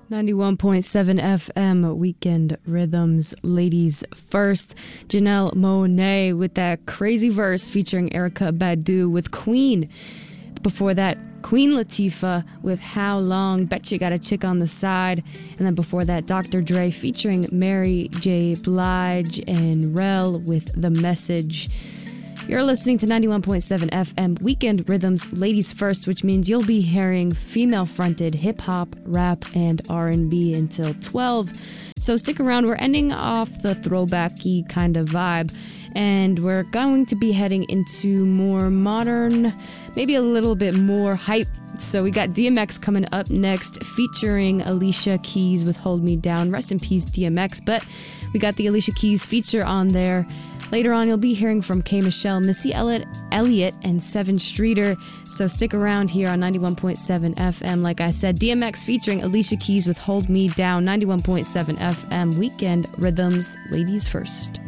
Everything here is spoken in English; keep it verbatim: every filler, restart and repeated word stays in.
ninety-one point seven F M Weekend Rhythms, ladies first. Janelle Monáe with that crazy verse featuring Erykah Badu with Queen. Before that, Queen Latifah with How Long, Bet You Got a Chick on the Side. And then before that, Doctor Dre featuring Mary J. Blige and Rel with The Message. You're listening to ninety-one point seven F M Weekend Rhythms, ladies first, which means you'll be hearing female-fronted hip-hop, rap, and R and B until twelve. So stick around. We're ending off the throwbacky kind of vibe, and we're going to be heading into more modern, maybe a little bit more hype. So we got D M X coming up next, featuring Alicia Keys with Hold Me Down. Rest in peace, D M X. But we got the Alicia Keys feature on there. Later on, you'll be hearing from K. Michelle, Missy Elliott, Elliott, and Seven Streeter. So stick around here on ninety-one point seven F M. Like I said, D M X featuring Alicia Keys with Hold Me Down. ninety-one point seven F M Weekend Rhythms, ladies first.